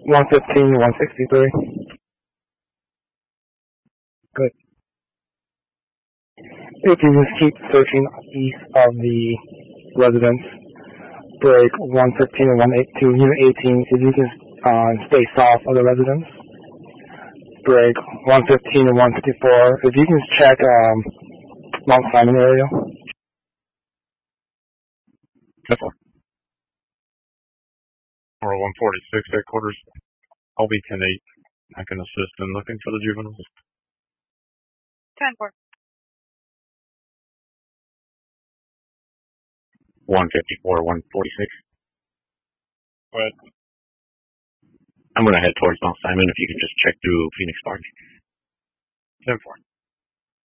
115, 163. Good. If you just keep searching east of the residence, break 115 and 182, unit 18, if you can stay south of the residence, break 115 and 154, if you can check Mount Simon area. That's all. Or 146 headquarters. I'll be 10-8. I can assist in looking for the juveniles. 10-4. 154, 146. Go ahead. I'm going to head towards Mount Simon if you can just check through Phoenix Park. 10-4.